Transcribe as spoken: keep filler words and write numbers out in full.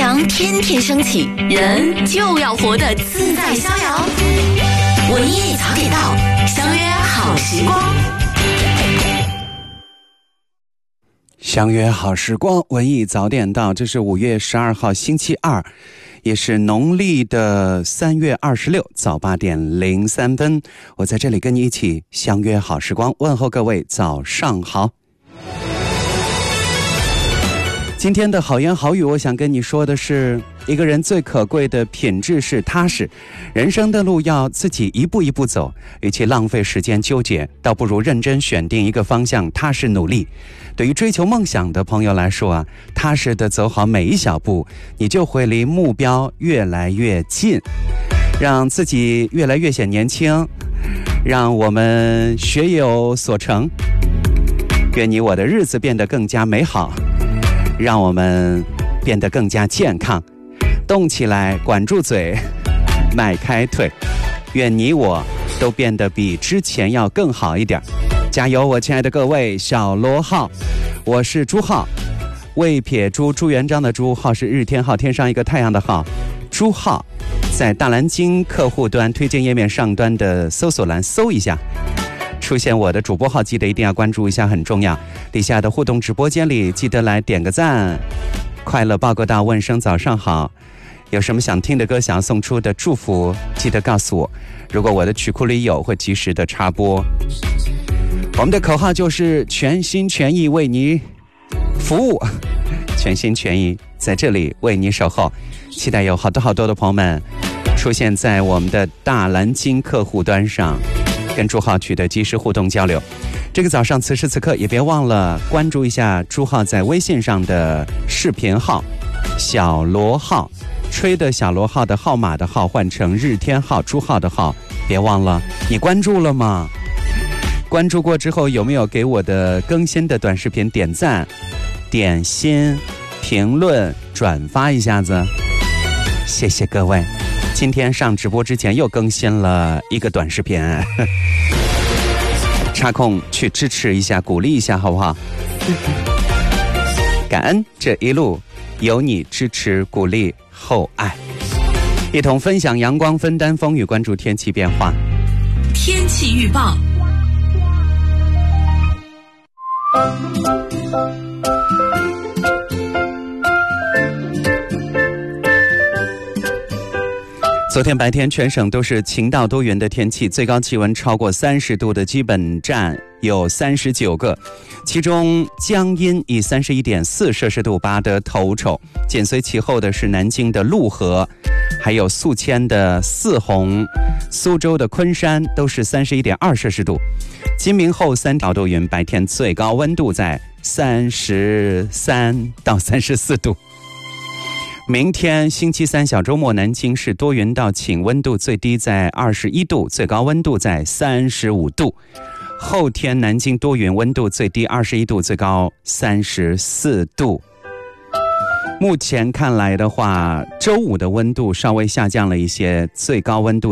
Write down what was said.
阳天天升起，人就要活得自在逍遥。文艺早点到，相约好时光。 相约好时光，文艺早点到。这是五月十二号星期二，也是农历的三月二十六，早八点零三分。我在这里跟你一起相约好时光，问候各位早上好。今天的好言好语，我想跟你说的是，一个人最可贵的品质是踏实。人生的路要自己一步一步走，与其浪费时间纠结，倒不如认真选定一个方向，踏实努力。对于追求梦想的朋友来说啊，踏实的走好每一小步，你就会离目标越来越近，让自己越来越显年轻，让我们学有所成。愿你我的日子变得更加美好，让我们变得更加健康。动起来，管住嘴，迈开腿。愿你我都变得比之前要更好一点。加油，我亲爱的各位小螺号，我是朱浩，未撇朱，朱元璋的朱，浩是日天浩，天上一个太阳的浩，朱浩。在大蓝鲸客户端推荐页面上端的搜索栏搜一下，出现我的主播号，记得一定要关注一下，很重要。底下的互动直播间里，记得来点个赞，快乐报个到，问声早上好。有什么想听的歌，想要送出的祝福，记得告诉我。如果我的曲库里有，会及时的插播。我们的口号就是全心全意为你服务，全心全意在这里为你守候。期待有好多好多的朋友们出现在我们的大蓝鲸客户端上，跟朱浩取得及时互动交流。这个早上此时此刻也别忘了关注一下朱浩在微信上的视频号小螺号，吹的小螺号的号码的号换成日天号朱浩的号，别忘了。你关注了吗？关注过之后有没有给我的更新的短视频点赞、点心、评论、转发一下子？谢谢各位。今天上直播之前又更新了一个短视频，插空去支持一下，鼓励一下好不好？感恩这一路有你支持鼓励厚爱，一同分享阳光，分担风雨，关注天气变化。 天气预报。 昨天白天全省都是晴到多云的天气，最高气温超过三十度的基本站有三十九个，其中江阴以三十一点四摄氏度拔得头筹，紧随其后的是南京的陆河，还有宿迁的泗洪，苏州的昆山都是三十一点二摄氏度。今明后三条多云，白天最高温度在三十三到三十四度。明天星期三小周末，南京是多云到晴，温度最低在二十一度，最高温度在三十五度。后天南京多云，温度最低二十一度，最高三十四度。目前看来的话，周五的温度稍微下降了一些，最高温度